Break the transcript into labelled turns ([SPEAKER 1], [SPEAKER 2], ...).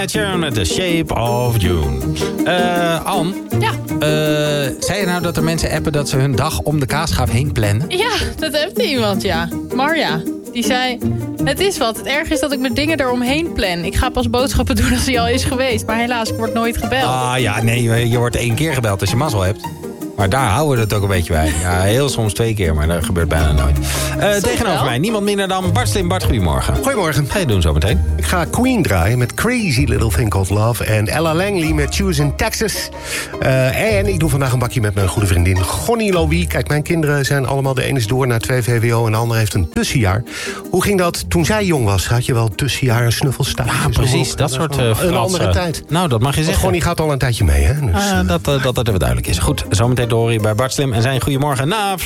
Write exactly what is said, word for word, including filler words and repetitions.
[SPEAKER 1] Ed Sheeran met The Shape of June. Uh, Ann,
[SPEAKER 2] Ja.
[SPEAKER 1] Uh, zei je nou dat er mensen appen dat ze hun dag om de kaasschaaf heen plannen?
[SPEAKER 2] Ja, dat appte iemand, ja. Marja, die zei... Het is wat. Het erg is dat ik mijn dingen eromheen plan. Ik ga pas boodschappen doen als hij al is geweest. Maar helaas, ik word nooit gebeld.
[SPEAKER 1] Ah ja, nee, je wordt één keer gebeld als je mazzel hebt. Maar daar houden we het ook een beetje bij. Ja, heel soms twee keer, maar dat gebeurt bijna nooit. Uh, tegenover mij, niemand minder dan Bart Slim. Bart, goedemorgen.
[SPEAKER 3] Goedemorgen.
[SPEAKER 1] Ga je doen zo meteen?
[SPEAKER 3] Ik ga Queen draaien met Crazy Little Thing Called Love. En Ella Langley met Choose in Texas. Uh, en ik doe vandaag een bakje met mijn goede vriendin Gonnie Louis. Kijk, mijn kinderen zijn allemaal... de ene is door naar twee V W O en de andere heeft een tussenjaar. Hoe ging dat toen zij jong was? Had je wel tussenjaar een snuffelstaart?
[SPEAKER 1] Ja, precies. Dat soort uh,
[SPEAKER 3] Een andere tijd.
[SPEAKER 1] Nou, dat mag je zeggen.
[SPEAKER 3] Gonnie gaat al een tijdje mee, hè? Dus,
[SPEAKER 1] uh, dat, uh, dat dat even duidelijk is. Goed, zometeen door hier bij Bart Slim en zijn Goedemorgen na...